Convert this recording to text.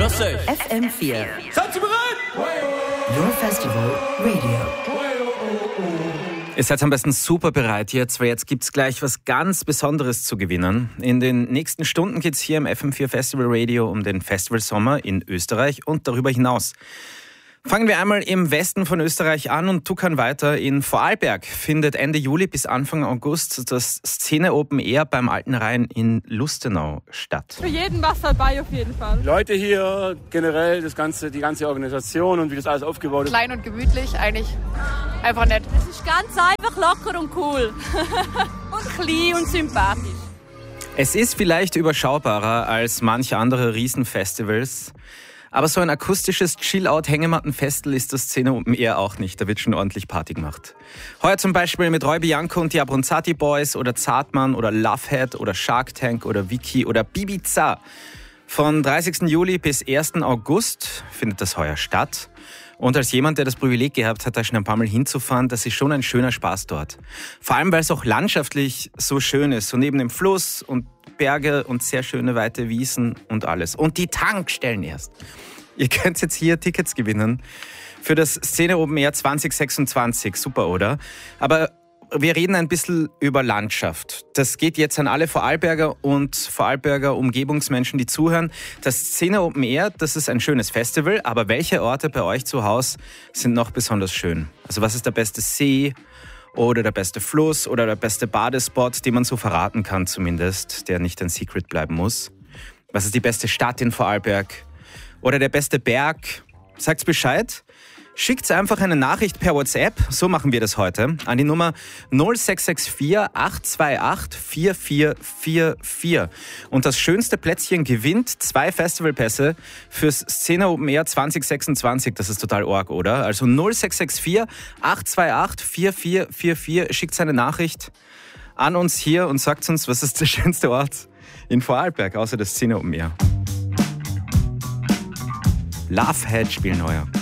Grüß euch. FM4. Seid ihr bereit? Your Festival Radio. Ihr seid am besten super bereit jetzt, weil jetzt gibt's gleich was ganz Besonderes zu gewinnen. In den nächsten Stunden geht's hier im FM4 Festival Radio um den Festivalsommer in Österreich und darüber hinaus. Fangen wir einmal im Westen von Österreich an und tuckern weiter. In Vorarlberg findet Ende Juli bis Anfang August das Szene Open Air beim Alten Rhein in Lustenau statt. Für jeden was dabei auf jeden Fall. Leute hier, generell die ganze Organisation und wie das alles aufgebaut ist. Klein und gemütlich, eigentlich einfach nett. Es ist ganz einfach, locker und cool. Und klein und sympathisch. Es ist vielleicht überschaubarer als manche andere Riesenfestivals. Aber so ein akustisches Chill-Out-Hängemattenfestel ist das Szene Open Air auch nicht. Da wird schon ordentlich Party gemacht. Heuer zum Beispiel mit Roy Bianco und die Abronzati Boys oder Zartmann oder Lovehead oder Shark Tank oder Vicky oder Bibiza. Von 30. Juli bis 1. August findet das heuer statt. Und als jemand, der das Privileg gehabt hat, da schon ein paar Mal hinzufahren, das ist schon ein schöner Spaß dort. Vor allem, weil es auch landschaftlich so schön ist. So neben dem Fluss und Berge und sehr schöne weite Wiesen und alles. Und die Tankstellen erst. Ihr könnt jetzt hier Tickets gewinnen für das Szene Open Air 2026. Super, oder? Aber wir reden ein bisschen über Landschaft. Das geht jetzt an alle Vorarlberger und Vorarlberger Umgebungsmenschen, die zuhören. Das Szene Open Air, das ist ein schönes Festival, aber welche Orte bei euch zu Hause sind noch besonders schön? Also was ist der beste See oder der beste Fluss oder der beste Badespot, den man so verraten kann zumindest, der nicht ein Secret bleiben muss? Was ist die beste Stadt in Vorarlberg? Oder der beste Berg? Sagt's Bescheid. Schickt einfach eine Nachricht per WhatsApp, so machen wir das heute, an die Nummer 0664 828 4444. Und das schönste Plätzchen gewinnt 2 Festivalpässe fürs Szene Open Air 2026. Das ist total arg, oder? Also 0664 828 4444. Schickt eine Nachricht an uns hier und sagt uns, was ist der schönste Ort in Vorarlberg, außer das Szene Open Air. Lovehead spielen heuer.